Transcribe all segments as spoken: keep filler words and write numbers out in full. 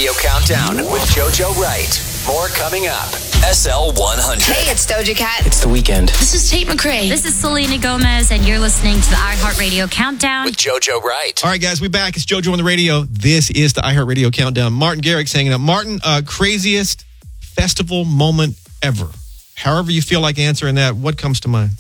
Radio Countdown with JoJo Wright. More coming up. S L one hundred. Hey, it's Doja Cat. It's The Weeknd. This is Tate McRae. This is Selena Gomez, and you're listening to the iHeartRadio Countdown with JoJo Wright. All right, guys, we back. It's JoJo on the radio. This is the iHeartRadio Countdown. Martin Garrix hanging up. Martin, uh, craziest festival moment ever. However you feel like answering that, what comes to mind?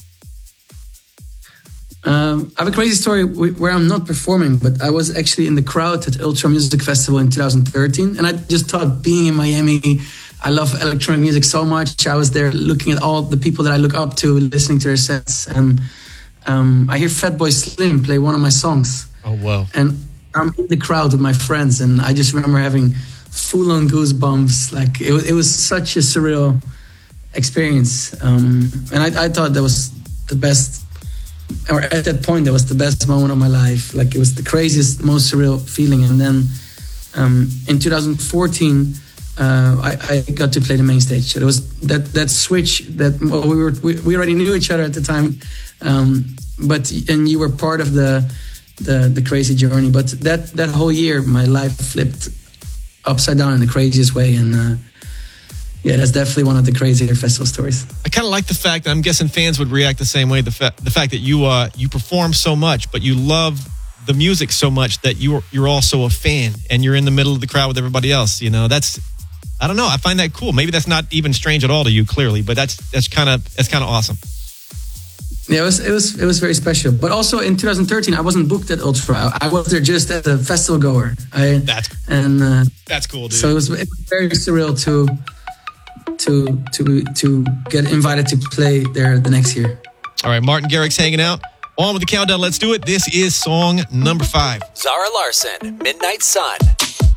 Um, I have a crazy story where I'm not performing, but I was actually in the crowd at Ultra Music Festival in two thousand thirteen, and I just thought, being in Miami, I love electronic music so much. I was there looking at all the people that I look up to, listening to their sets, and um, I hear Fatboy Slim play one of my songs. Oh, wow. And I'm in the crowd with my friends, and I just remember having full-on goosebumps. Like, it was, it was such a surreal experience. Um, and I, I thought that was the best, or at that point, that was the best moment of my life. Like, it was the craziest, most surreal feeling. And then um, in two thousand fourteen, uh, I, I got to play the main stage. So it was that that switch that well, we were we, we already knew each other at the time, um, but and you were part of the the the crazy journey. But that that whole year, my life flipped upside down in the craziest way, and. Uh, Yeah, that's definitely one of the crazier festival stories. I kind of like the fact that I'm guessing fans would react the same way. The, fa- the fact that you uh, you perform so much, but you love the music so much that you're you're also a fan, and you're in the middle of the crowd with everybody else. You know, that's I don't know. I find that cool. Maybe that's not even strange at all to you, clearly, but that's that's kind of that's kind of awesome. Yeah, it was it was it was very special. But also in two thousand thirteen, I wasn't booked at Ultra. I was there just as a festival goer. I, that's and uh, that's cool, dude. So it was, it was very surreal to. to to to get invited to play there the next year. All right, Martin Garrix hanging out. On with the countdown. Let's do it. This is song number five. Zara Larsson, Midnight Sun.